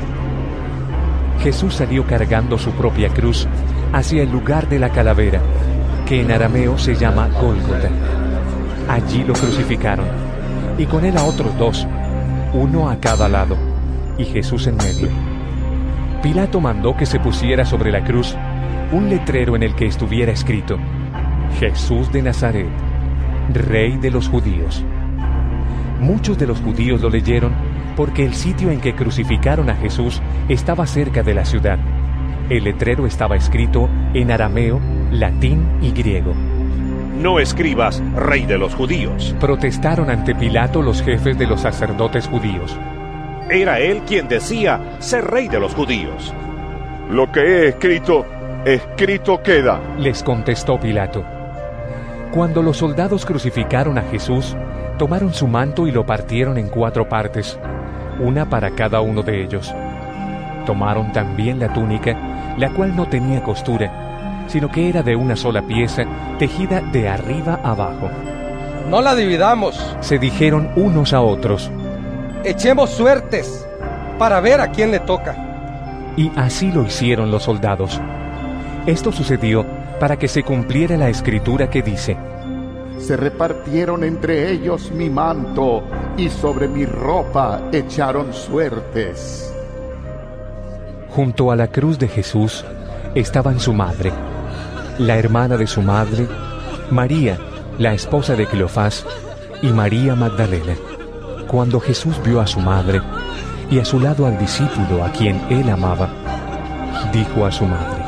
Speaker 2: Jesús salió cargando su propia cruz hacia el lugar de la calavera, que en arameo se llama Gólgota. Allí lo crucificaron, y con él a otros dos, uno a cada lado, y Jesús en medio. Pilato mandó que se pusiera sobre la cruz un letrero en el que estuviera escrito: Jesús de Nazaret, Rey de los Judíos. Muchos de los judíos lo leyeron porque el sitio en que crucificaron a Jesús estaba cerca de la ciudad. El letrero estaba escrito en arameo, latín y griego.
Speaker 4: No escribas Rey de los Judíos,
Speaker 2: protestaron ante Pilato los jefes de los sacerdotes judíos.
Speaker 4: Era él quien decía ser Rey de los Judíos.
Speaker 7: Lo que he escrito, escrito queda,
Speaker 2: les contestó Pilato. Cuando los soldados crucificaron a Jesús, tomaron su manto y lo partieron en cuatro partes, una para cada uno de ellos. Tomaron también la túnica, la cual no tenía costura, sino que era de una sola pieza, tejida de arriba abajo.
Speaker 9: No la dividamos,
Speaker 2: se dijeron unos a otros.
Speaker 9: Echemos suertes para ver a quién le toca.
Speaker 2: Y así lo hicieron los soldados. Esto sucedió para que se cumpliera la escritura que dice:
Speaker 5: Se repartieron entre ellos mi manto, y sobre mi ropa echaron suertes.
Speaker 2: Junto a la cruz de Jesús estaban su madre, la hermana de su madre, María, la esposa de Cleofás, y María Magdalena. Cuando Jesús vio a su madre y a su lado al discípulo a quien él amaba, dijo a su madre: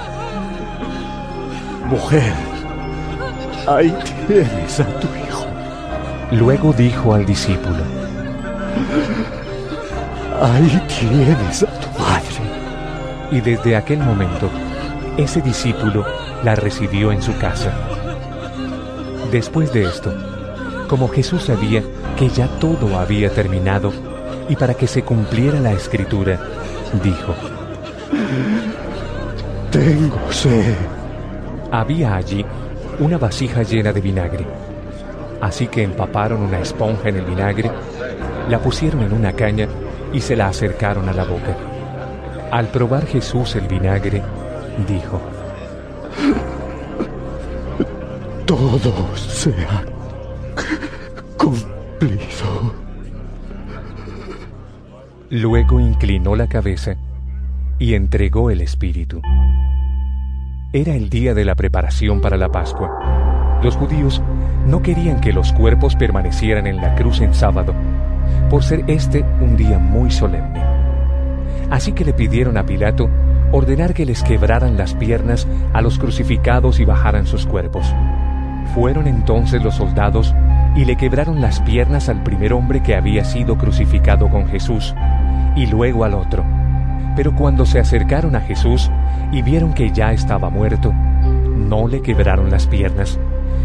Speaker 1: Mujer, ahí tienes a tu hijo.
Speaker 2: Luego dijo al discípulo:
Speaker 1: Ahí tienes a tu madre.
Speaker 2: Y desde aquel momento, ese discípulo la recibió en su casa. Después de esto, como Jesús sabía que ya todo había terminado, y para que se cumpliera la escritura, dijo:
Speaker 1: Tengo sed.
Speaker 2: Había allí una vasija llena de vinagre. Así que empaparon una esponja en el vinagre, la pusieron en una caña y se la acercaron a la boca. Al probar Jesús el vinagre, dijo:
Speaker 1: Todo se ha cumplido.
Speaker 2: Luego inclinó la cabeza y entregó el espíritu. Era el día de la preparación para la Pascua. Los judíos no querían que los cuerpos permanecieran en la cruz en sábado, por ser este un día muy solemne. Así que le pidieron a Pilato ordenar que les quebraran las piernas a los crucificados y bajaran sus cuerpos. Fueron entonces los soldados y le quebraron las piernas al primer hombre que había sido crucificado con Jesús, y luego al otro. Pero cuando se acercaron a Jesús y vieron que ya estaba muerto, no le quebraron las piernas,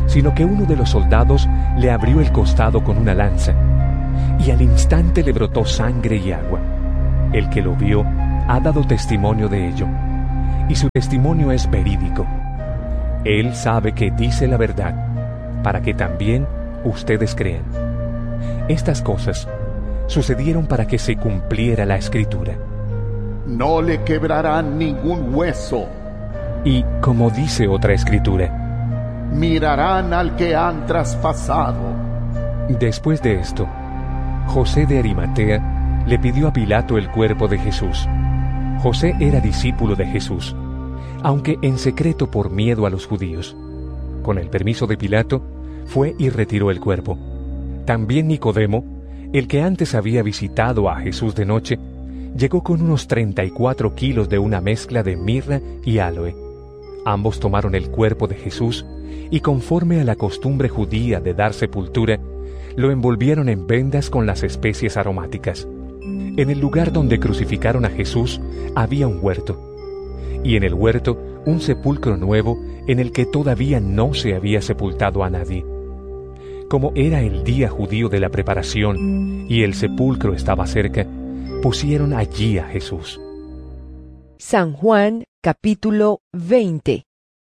Speaker 2: sino que uno de los soldados le abrió el costado con una lanza, y al instante le brotó sangre y agua. El que lo vio ha dado testimonio de ello, y su testimonio es verídico. Él sabe que dice la verdad, para que también ustedes crean. Estas cosas sucedieron para que se cumpliera la Escritura.
Speaker 5: No le quebrarán ningún hueso.
Speaker 2: Y como dice otra Escritura,
Speaker 5: mirarán al que han traspasado.
Speaker 2: Después de esto, José de Arimatea le pidió a Pilato el cuerpo de Jesús. José era discípulo de Jesús, aunque en secreto por miedo a los judíos. Con el permiso de Pilato, fue y retiró el cuerpo. También Nicodemo, el que antes había visitado a Jesús de noche, llegó con unos treinta y cuatro kilos de una mezcla de mirra y áloe. Ambos tomaron el cuerpo de Jesús y, conforme a la costumbre judía de dar sepultura, lo envolvieron en vendas con las especies aromáticas. En el lugar donde crucificaron a Jesús había un huerto, y en el huerto un sepulcro nuevo en el que todavía no se había sepultado a nadie. Como era el día judío de la preparación y el sepulcro estaba cerca, pusieron allí a Jesús.
Speaker 6: San Juan, capítulo veinte.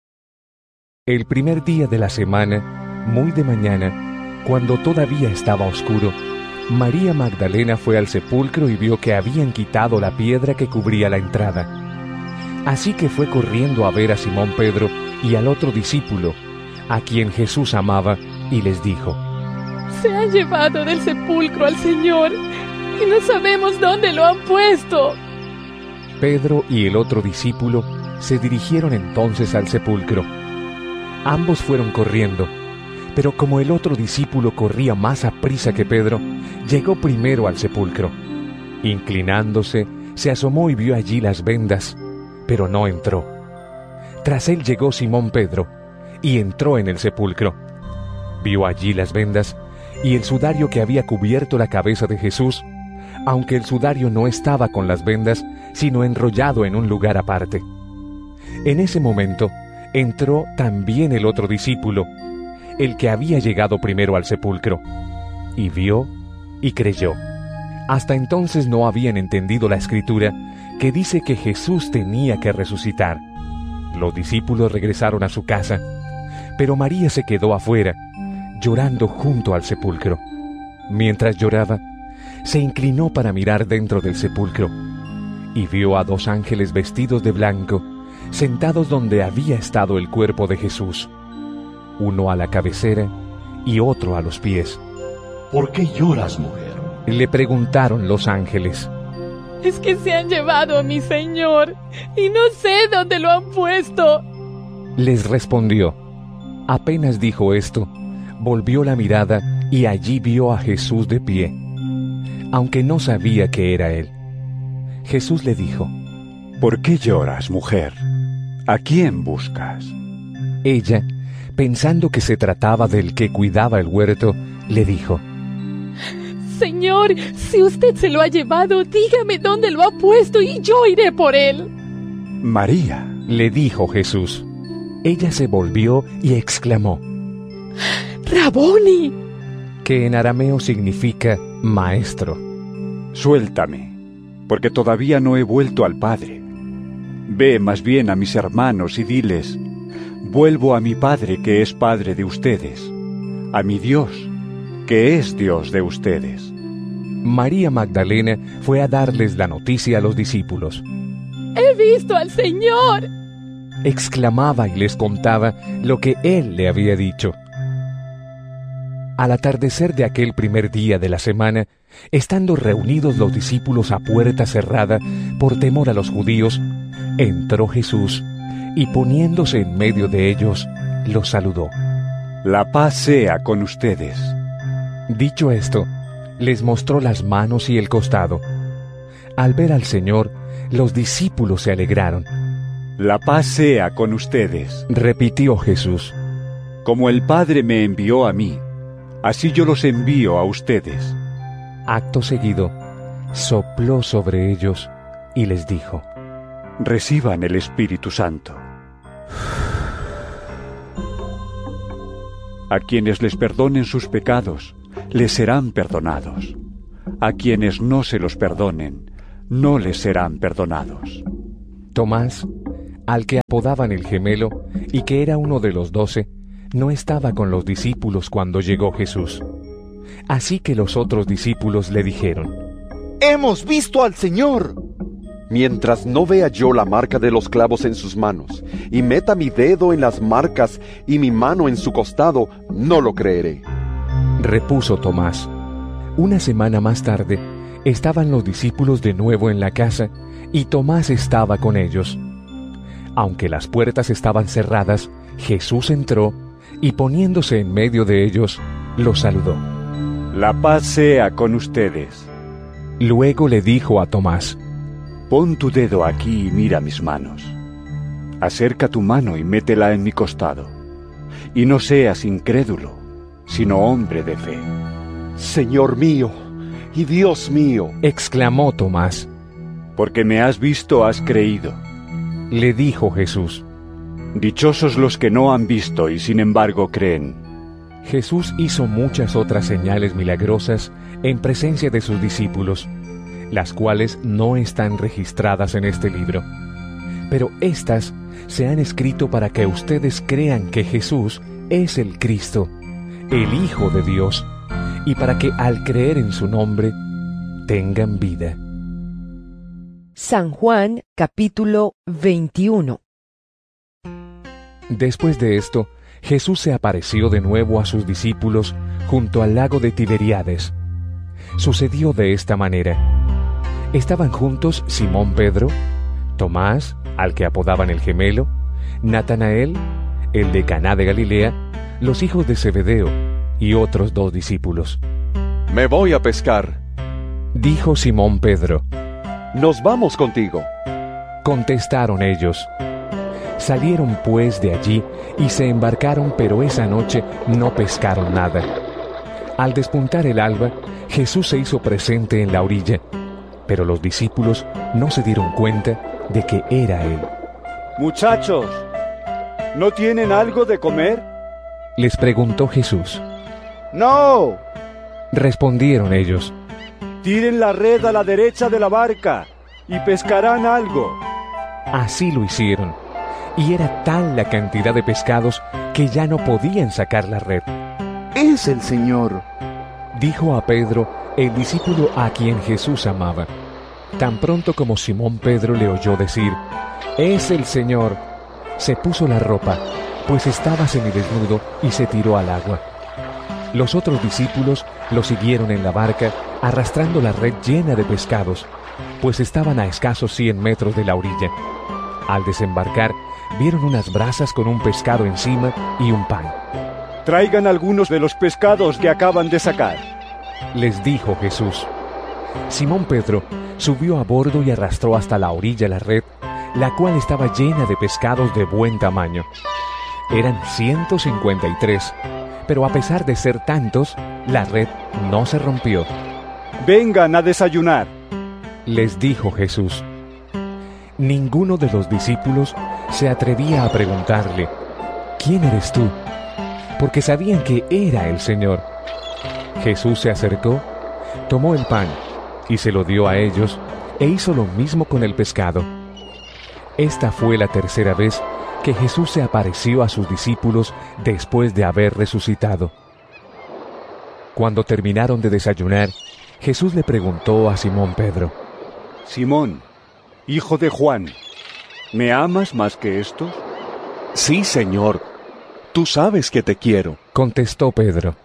Speaker 2: El primer día de la semana, muy de mañana, cuando todavía estaba oscuro, María Magdalena fue al sepulcro y vio que habían quitado la piedra que cubría la entrada. Así que fue corriendo a ver a Simón Pedro y al otro discípulo, a quien Jesús amaba, y les dijo:
Speaker 16: Se han llevado del sepulcro al Señor, y no sabemos dónde lo han puesto.
Speaker 2: Pedro y el otro discípulo se dirigieron entonces al sepulcro. Ambos fueron corriendo, pero como el otro discípulo corría más aprisa que Pedro, llegó primero al sepulcro. Inclinándose, se asomó y vio allí las vendas, pero no entró. Tras él llegó Simón Pedro, y entró en el sepulcro. Vio allí las vendas y el sudario que había cubierto la cabeza de Jesús, aunque el sudario no estaba con las vendas, sino enrollado en un lugar aparte. En ese momento entró también el otro discípulo, el que había llegado primero al sepulcro, y vio y creyó. Hasta entonces no habían entendido la Escritura, que dice que Jesús tenía que resucitar. Los discípulos regresaron a su casa, pero María se quedó afuera, llorando junto al sepulcro. Mientras lloraba, se inclinó para mirar dentro del sepulcro, y vio a dos ángeles vestidos de blanco, sentados donde había estado el cuerpo de Jesús, uno a la cabecera y otro a los pies.
Speaker 10: ¿Por qué lloras, mujer?
Speaker 2: Le preguntaron los ángeles.
Speaker 16: Es que se han llevado a mi Señor, y no sé dónde lo han puesto.
Speaker 2: Les respondió. Apenas dijo esto, volvió la mirada y allí vio a Jesús de pie, aunque no sabía que era él. Jesús le dijo:
Speaker 1: ¿Por qué lloras, mujer? ¿A quién buscas?
Speaker 2: Ella, pensando que se trataba del que cuidaba el huerto, le dijo:
Speaker 16: Señor, si usted se lo ha llevado, dígame dónde lo ha puesto y yo iré por él.
Speaker 1: María,
Speaker 2: le dijo Jesús. Ella se volvió y exclamó:
Speaker 16: ¡Raboni!
Speaker 2: Que en arameo significa maestro.
Speaker 1: Suéltame, porque todavía no he vuelto al Padre. Ve más bien a mis hermanos y diles: vuelvo a mi Padre que es Padre de ustedes, a mi Dios que es Dios de ustedes.
Speaker 2: María Magdalena fue a darles la noticia a los discípulos.
Speaker 16: ¡He visto al Señor!,
Speaker 2: exclamaba y les contaba lo que él le había dicho. Al atardecer de aquel primer día de la semana, estando reunidos los discípulos a puerta cerrada por temor a los judíos, entró Jesús y poniéndose en medio de ellos, los saludó.
Speaker 1: La paz sea con ustedes.
Speaker 2: Dicho esto, les mostró las manos y el costado. Al ver al Señor, los discípulos se alegraron.
Speaker 1: La paz sea con ustedes,
Speaker 2: repitió Jesús.
Speaker 1: Como el Padre me envió a mí, así yo los envío a ustedes.
Speaker 2: Acto seguido, sopló sobre ellos y les dijo:
Speaker 1: reciban el Espíritu Santo. A quienes les perdonen sus pecados, les serán perdonados. A quienes no se los perdonen, no les serán perdonados.
Speaker 2: Tomás, al que apodaban el gemelo y que era uno de los doce, no estaba con los discípulos cuando llegó Jesús. Así que los otros discípulos le dijeron:
Speaker 17: ¡Hemos visto al Señor!
Speaker 7: Mientras no vea yo la marca de los clavos en sus manos, y meta mi dedo en las marcas y mi mano en su costado, no lo creeré.
Speaker 2: Repuso Tomás. Una semana más tarde, estaban los discípulos de nuevo en la casa, y Tomás estaba con ellos. Aunque las puertas estaban cerradas, Jesús entró, y poniéndose en medio de ellos, los saludó.
Speaker 1: La paz sea con ustedes.
Speaker 2: Luego le dijo a Tomás:
Speaker 1: Pon tu dedo aquí y mira mis manos. Acerca tu mano y métela en mi costado. Y no seas incrédulo, sino hombre de fe.
Speaker 7: Señor mío y Dios mío,
Speaker 2: exclamó Tomás.
Speaker 1: Porque me has visto, has creído.
Speaker 2: Le dijo Jesús:
Speaker 1: Dichosos los que no han visto y sin embargo creen.
Speaker 2: Jesús hizo muchas otras señales milagrosas en presencia de sus discípulos, las cuales no están registradas en este libro. Pero éstas se han escrito para que ustedes crean que Jesús es el Cristo, el Hijo de Dios, y para que al creer en su nombre tengan vida.
Speaker 6: San Juan, capítulo veintiuno.
Speaker 2: Después de esto, Jesús se apareció de nuevo a sus discípulos junto al lago de Tiberíades. Sucedió de esta manera. Estaban juntos Simón Pedro, Tomás, al que apodaban el gemelo, Natanael, el de Caná de Galilea, los hijos de Zebedeo y otros dos discípulos.
Speaker 7: Me voy a pescar,
Speaker 2: dijo Simón Pedro.
Speaker 7: Nos vamos contigo,
Speaker 2: contestaron ellos. Salieron pues de allí y se embarcaron, pero esa noche no pescaron nada. Al despuntar el alba, Jesús se hizo presente en la orilla, pero los discípulos no se dieron cuenta de que era Él.
Speaker 1: Muchachos, ¿no tienen algo de comer?
Speaker 2: Les preguntó Jesús.
Speaker 17: No,
Speaker 2: respondieron ellos.
Speaker 1: Tiren la red a la derecha de la barca y pescarán algo.
Speaker 2: Así lo hicieron, y era tal la cantidad de pescados que ya no podían sacar la red.
Speaker 17: Es el Señor,
Speaker 2: dijo a Pedro, el discípulo a quien Jesús amaba. Tan pronto como Simón Pedro le oyó decir: es el Señor, se puso la ropa, pues estaba semidesnudo, y se tiró al agua. Los otros discípulos lo siguieron en la barca, arrastrando la red llena de pescados, pues estaban a escasos cien metros de la orilla. Al desembarcar, vieron unas brasas con un pescado encima y un pan.
Speaker 1: Traigan algunos de los pescados que acaban de sacar,
Speaker 2: les dijo Jesús. Simón Pedro subió a bordo y arrastró hasta la orilla la red, la cual estaba llena de pescados de buen tamaño. Eran ciento cincuenta y tres, pero a pesar de ser tantos, la red no se rompió.
Speaker 1: Vengan a desayunar,
Speaker 2: les dijo Jesús. Ninguno de los discípulos se atrevía a preguntarle: ¿quién eres tú?, porque sabían que era el Señor. Jesús se acercó, tomó el pan y se lo dio a ellos, e hizo lo mismo con el pescado. Esta fue la tercera vez que Jesús se apareció a sus discípulos después de haber resucitado. Cuando terminaron de desayunar, Jesús le preguntó a Simón Pedro:
Speaker 1: Simón, hijo de Juan, ¿me amas más que estos?
Speaker 7: Sí, Señor, tú sabes que te quiero,
Speaker 2: contestó Pedro.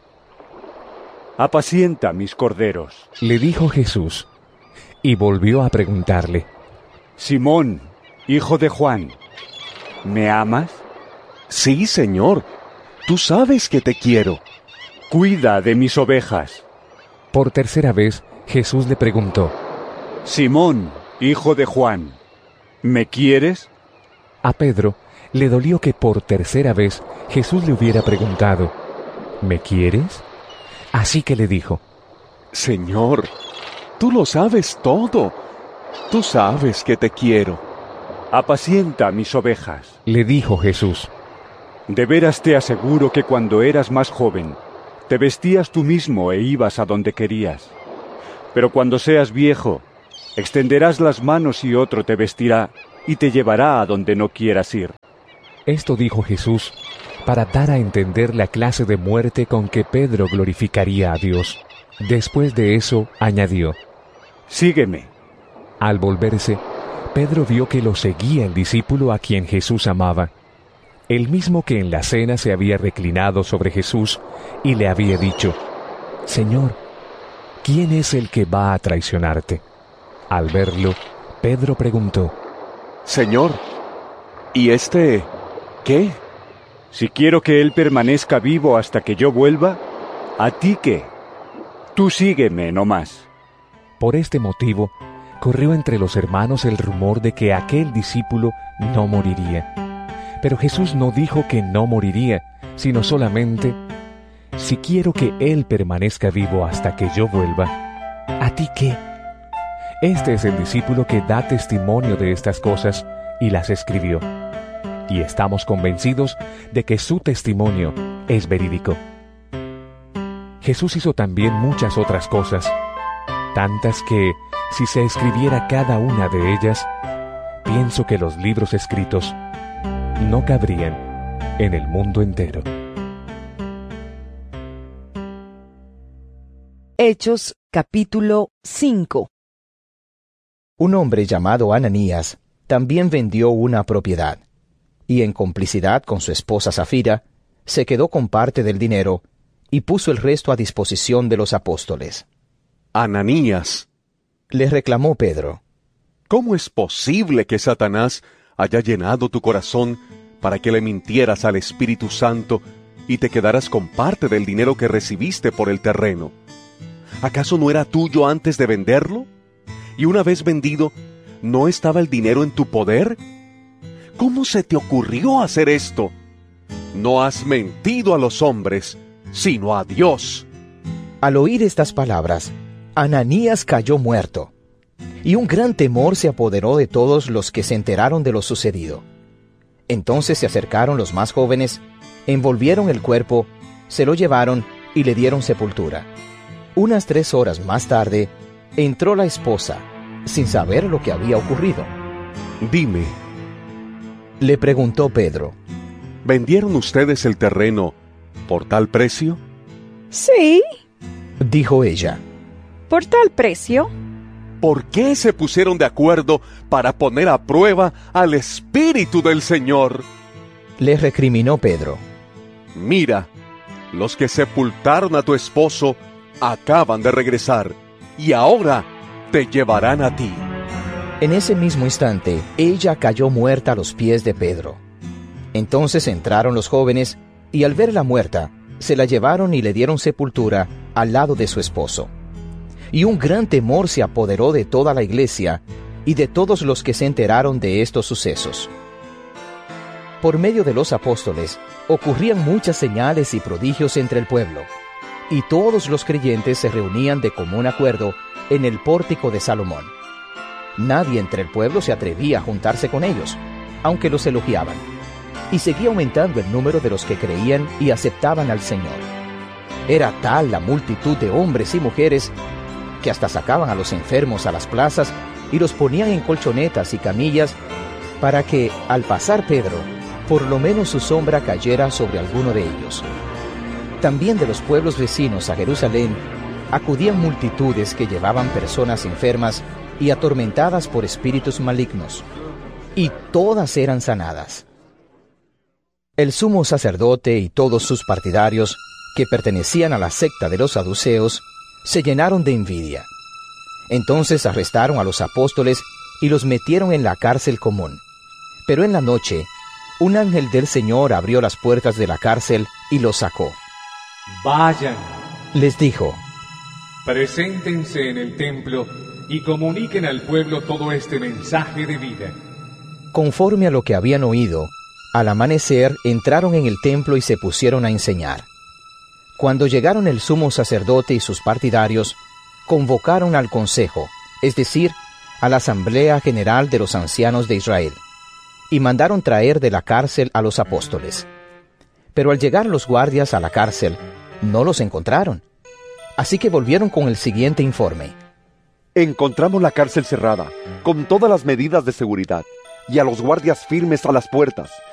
Speaker 1: Apacienta mis corderos,
Speaker 2: le dijo Jesús, y volvió a preguntarle:
Speaker 1: Simón, hijo de Juan, ¿me amas?
Speaker 7: Sí, Señor, tú sabes que te quiero.
Speaker 1: Cuida de mis ovejas.
Speaker 2: Por tercera vez, Jesús le preguntó:
Speaker 1: Simón, hijo de Juan, ¿me quieres?
Speaker 2: A Pedro le dolió que por tercera vez Jesús le hubiera preguntado: ¿me quieres? Así que le dijo:
Speaker 7: Señor, tú lo sabes todo. Tú sabes que te quiero.
Speaker 1: Apacienta mis ovejas,
Speaker 2: le dijo Jesús.
Speaker 1: De veras te aseguro que cuando eras más joven, te vestías tú mismo e ibas a donde querías. Pero cuando seas viejo, extenderás las manos y otro te vestirá y te llevará a donde no quieras ir.
Speaker 2: Esto dijo Jesús para dar a entender la clase de muerte con que Pedro glorificaría a Dios. Después de eso, añadió:
Speaker 1: Sígueme.
Speaker 2: Al volverse, Pedro vio que lo seguía el discípulo a quien Jesús amaba, el mismo que en la cena se había reclinado sobre Jesús y le había dicho: Señor, ¿quién es el que va a traicionarte? Al verlo, Pedro preguntó:
Speaker 7: Señor, ¿y este qué?
Speaker 1: Si quiero que él permanezca vivo hasta que yo vuelva, ¿a ti qué? Tú sígueme no más.
Speaker 2: Por este motivo, corrió entre los hermanos el rumor de que aquel discípulo no moriría. Pero Jesús no dijo que no moriría, sino solamente: si quiero que él permanezca vivo hasta que yo vuelva, ¿a ti qué? Este es el discípulo que da testimonio de estas cosas y las escribió. Y estamos convencidos de que su testimonio es verídico. Jesús hizo también muchas otras cosas, tantas que, si se escribiera cada una de ellas, pienso que los libros escritos no cabrían en el mundo entero.
Speaker 18: Hechos capítulo cinco.
Speaker 19: Un hombre llamado Ananías también vendió una propiedad, y en complicidad con su esposa Safira, se quedó con parte del dinero y puso el resto a disposición de los apóstoles.
Speaker 7: Ananías,
Speaker 19: le reclamó Pedro,
Speaker 7: ¿cómo es posible que Satanás haya llenado tu corazón para que le mintieras al Espíritu Santo y te quedaras con parte del dinero que recibiste por el terreno? ¿Acaso no era tuyo antes de venderlo? Y una vez vendido, ¿no estaba el dinero en tu poder? ¿Cómo se te ocurrió hacer esto? No has mentido a los hombres, sino a Dios.
Speaker 19: Al oír estas palabras, Ananías cayó muerto, y un gran temor se apoderó de todos los que se enteraron de lo sucedido. Entonces se acercaron los más jóvenes, envolvieron el cuerpo, se lo llevaron y le dieron sepultura. Unas tres horas más tarde, entró la esposa, sin saber lo que había ocurrido.
Speaker 7: Dime,
Speaker 19: le preguntó Pedro,
Speaker 7: ¿vendieron ustedes el terreno por tal precio?
Speaker 6: Sí,
Speaker 19: dijo ella.
Speaker 6: ¿Por tal precio?
Speaker 7: ¿Por qué se pusieron de acuerdo para poner a prueba al Espíritu del Señor?
Speaker 19: Le recriminó Pedro.
Speaker 7: Mira, los que sepultaron a tu esposo acaban de regresar, y ahora te llevarán a ti.
Speaker 19: En ese mismo instante, ella cayó muerta a los pies de Pedro. Entonces entraron los jóvenes, y al verla muerta, se la llevaron y le dieron sepultura al lado de su esposo. Y un gran temor se apoderó de toda la iglesia y de todos los que se enteraron de estos sucesos. Por medio de los apóstoles, ocurrían muchas señales y prodigios entre el pueblo, y todos los creyentes se reunían de común acuerdo en el pórtico de Salomón. Nadie entre el pueblo se atrevía a juntarse con ellos, aunque los elogiaban, y seguía aumentando el número de los que creían y aceptaban al Señor. Era tal la multitud de hombres y mujeres que hasta sacaban a los enfermos a las plazas y los ponían en colchonetas y camillas para que, al pasar Pedro, por lo menos su sombra cayera sobre alguno de ellos. También de los pueblos vecinos a Jerusalén acudían multitudes que llevaban personas enfermas y atormentadas por espíritus malignos, y todas eran sanadas. El sumo sacerdote y todos sus partidarios, que pertenecían a la secta de los saduceos, se llenaron de envidia. Entonces arrestaron a los apóstoles y los metieron en la cárcel común. Pero en la noche, un ángel del Señor abrió las puertas de la cárcel y los sacó.
Speaker 2: Vayan,
Speaker 19: les dijo,
Speaker 2: preséntense en el templo y comuniquen al pueblo todo este mensaje de vida.
Speaker 19: Conforme a lo que habían oído, al amanecer entraron en el templo y se pusieron a enseñar. Cuando llegaron el sumo sacerdote y sus partidarios, convocaron al consejo, es decir, a la asamblea general de los ancianos de Israel, y mandaron traer de la cárcel a los apóstoles. Pero al llegar los guardias a la cárcel, no los encontraron. Así que volvieron con el siguiente informe.
Speaker 7: Encontramos la cárcel cerrada, con todas las medidas de seguridad, y a los guardias firmes a las puertas,